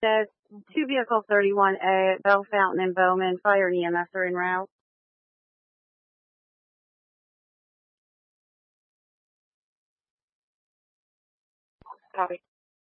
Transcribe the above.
Says 2 vehicle 31A at Bell Fountain and Bowman. Fire and EMS are en route. Copy.